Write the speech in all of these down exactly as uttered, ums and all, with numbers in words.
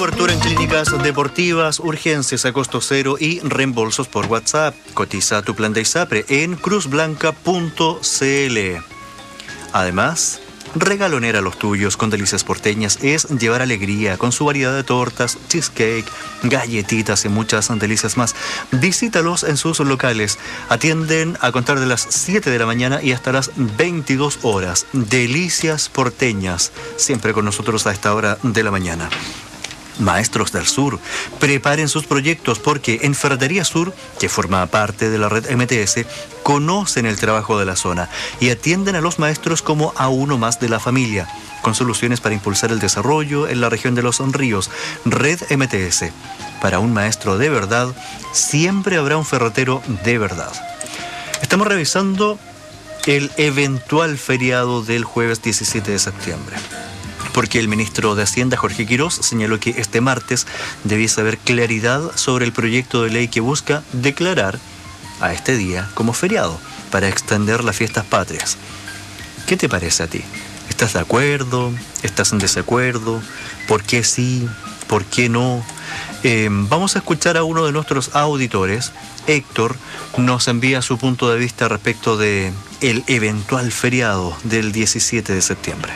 Cobertura en clínicas deportivas, urgencias a costo cero y reembolsos por WhatsApp. Cotiza tu plan de ISAPRE en cruz blanca punto c l. Además, regalonera a los tuyos con Delicias Porteñas es llevar alegría con su variedad de tortas, cheesecake, galletitas y muchas delicias más. Visítalos en sus locales. Atienden a contar de las siete de la mañana y hasta las veintidós horas. Delicias Porteñas, siempre con nosotros a esta hora de la mañana. Maestros del Sur, preparen sus proyectos porque en Ferretería Sur, que forma parte de la red M T S, conocen el trabajo de la zona y atienden a los maestros como a uno más de la familia, con soluciones para impulsar el desarrollo en la región de los ríos. Red M T S, para un maestro de verdad, siempre habrá un ferretero de verdad. Estamos revisando el eventual feriado del jueves diecisiete de septiembre. Porque el ministro de Hacienda, Jorge Quirós, señaló que este martes debiese haber claridad sobre el proyecto de ley que busca declarar a este día como feriado para extender las fiestas patrias. ¿Qué te parece a ti? ¿Estás de acuerdo? ¿Estás en desacuerdo? ¿Por qué sí? ¿Por qué no? Eh, vamos a escuchar a uno de nuestros auditores. Héctor nos envía su punto de vista respecto de el eventual feriado del diecisiete de septiembre.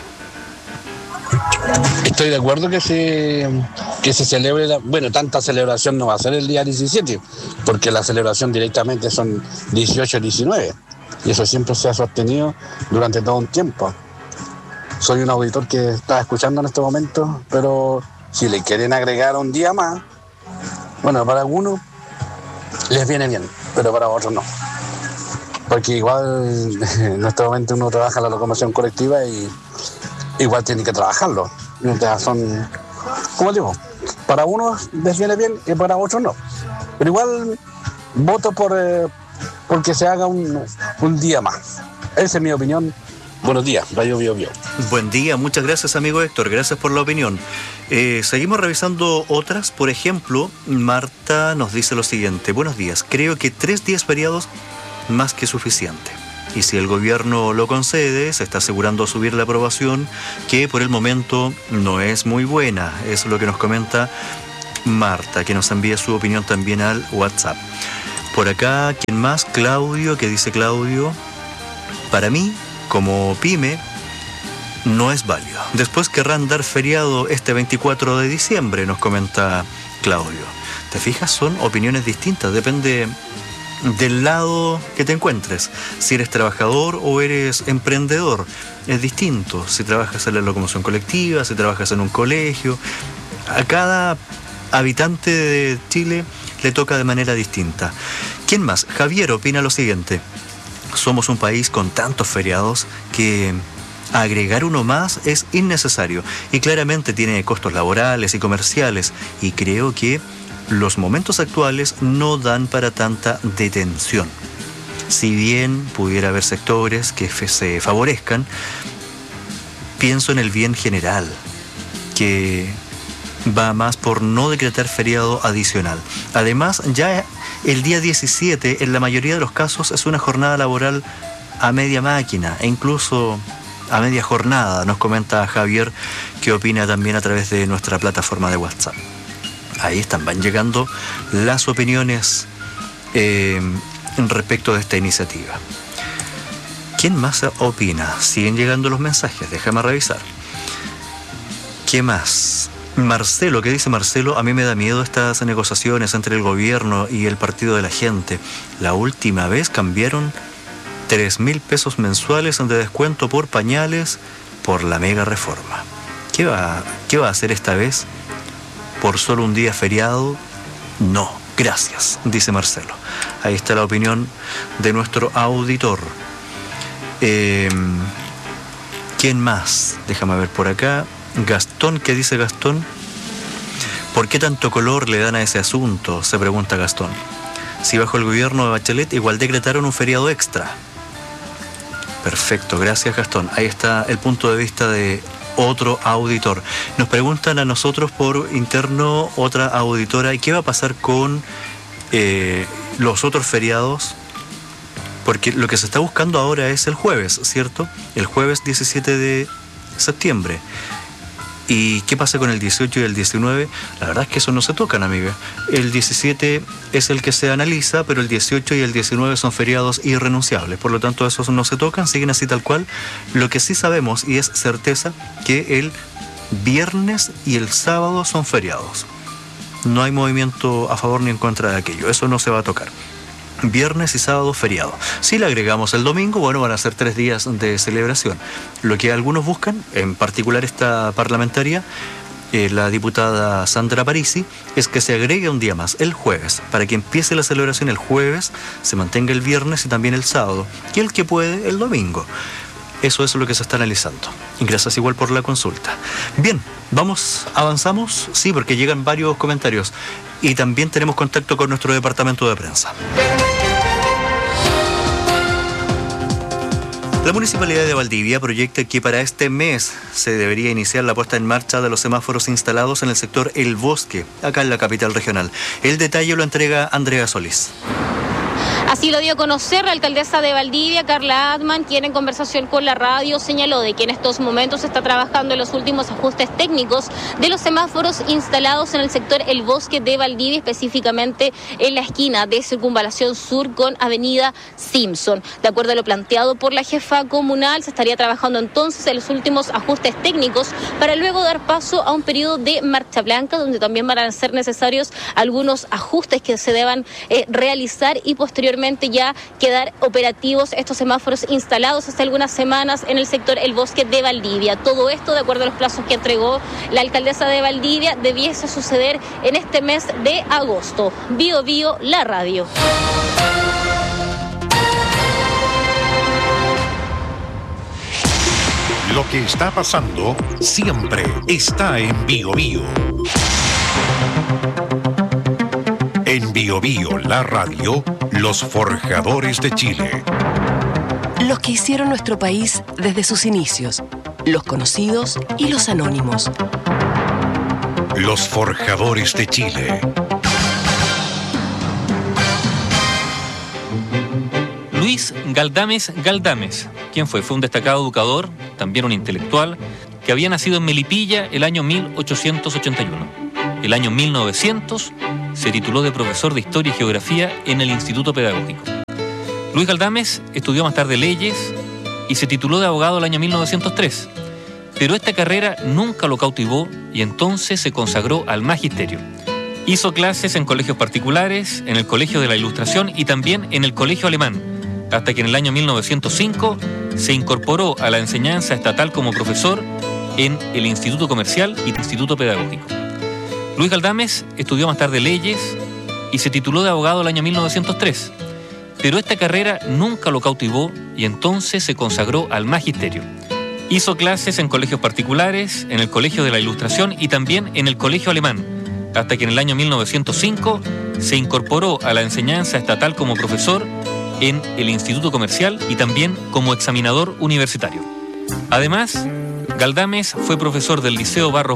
Estoy de acuerdo que se, que se celebre, la, bueno, tanta celebración no va a ser el día diecisiete, porque la celebración directamente son dieciocho y diecinueve, y eso siempre se ha sostenido durante todo un tiempo. Soy un auditor que está escuchando en este momento, pero si le quieren agregar un día más, bueno, para algunos les viene bien, pero para otros no. Porque igual en este momento uno trabaja en la locomoción colectiva y igual tiene que trabajarlo. O sea, son, como digo, para unos les viene bien y para otros no. Pero igual voto por, eh, por que se haga un, un día más. Esa es mi opinión. Buenos días, Radio Bio Bio. Buen día, muchas gracias, amigo Héctor, gracias por la opinión. Eh, seguimos revisando otras. Por ejemplo, Marta nos dice lo siguiente: buenos días, creo que tres días feriados más que suficiente. Y si el gobierno lo concede, se está asegurando subir la aprobación, que por el momento no es muy buena. Es lo que nos comenta Marta, que nos envía su opinión también al WhatsApp. Por acá, ¿quién más? Claudio, que dice Claudio: para mí, como pyme, no es válido. Después querrán dar feriado este veinticuatro de diciembre, nos comenta Claudio. ¿Te fijas? Son opiniones distintas, depende del lado que te encuentres. Si eres trabajador o eres emprendedor, es distinto. Si trabajas en la locomoción colectiva, si trabajas en un colegio, a cada habitante de Chile le toca de manera distinta. ¿Quién más? Javier opina lo siguiente: somos un país con tantos feriados que agregar uno más es innecesario y claramente tiene costos laborales y comerciales, y creo que los momentos actuales no dan para tanta detención. Si bien pudiera haber sectores que se favorezcan, pienso en el bien general, que va más por no decretar feriado adicional. Además, ya el día diecisiete en la mayoría de los casos es una jornada laboral a media máquina e incluso a media jornada, nos comenta Javier, que opina también a través de nuestra plataforma de WhatsApp. Ahí están, van llegando las opiniones eh, respecto de esta iniciativa. ¿Quién más opina? Siguen llegando los mensajes, déjame revisar. ¿Qué más? Marcelo, ¿qué dice Marcelo? A mí me da miedo estas negociaciones entre el gobierno y el Partido de la Gente. La última vez cambiaron tres mil pesos mensuales de descuento por pañales por la mega reforma. ¿Qué va, qué va a hacer esta vez? ¿Por solo un día feriado? No, gracias, dice Marcelo. Ahí está la opinión de nuestro auditor. Eh, ¿Quién más? Déjame ver por acá. Gastón, ¿qué dice Gastón? ¿Por qué tanto color le dan a ese asunto?, se pregunta Gastón. Si bajo el gobierno de Bachelet igual decretaron un feriado extra. Perfecto, gracias Gastón. Ahí está el punto de vista de otro auditor. Nos preguntan a nosotros por interno, otra auditora, ¿y qué va a pasar con eh, los otros feriados? Porque lo que se está buscando ahora es el jueves, ¿cierto? El jueves diecisiete de septiembre. ¿Y qué pasa con el dieciocho y el diecinueve? La verdad es que eso no se tocan, amiga. El diecisiete es el que se analiza, pero el dieciocho y el diecinueve son feriados irrenunciables. Por lo tanto, esos no se tocan, siguen así tal cual. Lo que sí sabemos, y es certeza, que el viernes y el sábado son feriados. No hay movimiento a favor ni en contra de aquello. Eso no se va a tocar. Viernes y sábado feriado. Si le agregamos el domingo, bueno, van a ser tres días de celebración. Lo que algunos buscan, en particular esta parlamentaria, eh, la diputada Sandra Parisi, es que se agregue un día más, el jueves, para que empiece la celebración el jueves, se mantenga el viernes y también el sábado, y el que puede, el domingo. Eso es lo que se está analizando. Gracias igual por la consulta. Bien, vamos, avanzamos, sí, porque llegan varios comentarios y también tenemos contacto con nuestro departamento de prensa. La Municipalidad de Valdivia proyecta que para este mes se debería iniciar la puesta en marcha de los semáforos instalados en el sector El Bosque, acá en la capital regional. El detalle lo entrega Andrea Solís. Así lo dio a conocer la alcaldesa de Valdivia, Carla Atman, quien en conversación con la radio señaló de que en estos momentos se está trabajando en los últimos ajustes técnicos de los semáforos instalados en el sector El Bosque de Valdivia, específicamente en la esquina de Circunvalación Sur con Avenida Simpson. De acuerdo a lo planteado por la jefa comunal, se estaría trabajando entonces en los últimos ajustes técnicos para luego dar paso a un periodo de marcha blanca, donde también van a ser necesarios algunos ajustes que se deban eh, realizar y posteriormente ya quedar operativos estos semáforos instalados hace algunas semanas en el sector El Bosque de Valdivia. Todo esto, de acuerdo a los plazos que entregó la alcaldesa de Valdivia, debiese suceder en este mes de agosto. Bio Bio, la radio. Lo que está pasando siempre está en Bio Bio. En Bio Bio, la radio, los forjadores de Chile. Los que hicieron nuestro país desde sus inicios, los conocidos y los anónimos. Los forjadores de Chile. Luis Galdames Galdames, ¿quién fue? Fue un destacado educador, también un intelectual, que había nacido en Melipilla el año mil ochocientos ochenta y uno. El año mil novecientos se tituló de profesor de Historia y Geografía en el Instituto Pedagógico. Luis Galdames estudió más tarde leyes y se tituló de abogado el año mil novecientos tres, pero esta carrera nunca lo cautivó y entonces se consagró al magisterio. Hizo clases en colegios particulares, en el Colegio de la Ilustración y también en el Colegio Alemán, hasta que en el año mil novecientos cinco se incorporó a la enseñanza estatal como profesor en el Instituto Comercial y el Instituto Pedagógico. Luis Galdames estudió más tarde leyes y se tituló de abogado el año mil novecientos tres, pero esta carrera nunca lo cautivó y entonces se consagró al magisterio. Hizo clases en colegios particulares, en el Colegio de la Ilustración y también en el Colegio Alemán, hasta que en el año mil novecientos cinco se incorporó a la enseñanza estatal como profesor en el Instituto Comercial y también como examinador universitario. Además, Galdames fue profesor del Liceo Barros